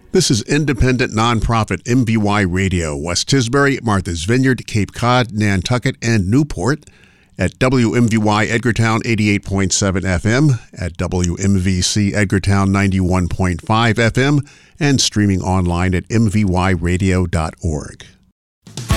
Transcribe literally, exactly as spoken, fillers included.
This is independent nonprofit M V Y Radio, West Tisbury, Martha's Vineyard, Cape Cod, Nantucket, and Newport, at W M V Y Edgartown eighty-eight point seven F M, at W M V C Edgartown ninety-one point five F M, and streaming online at m v y radio dot org.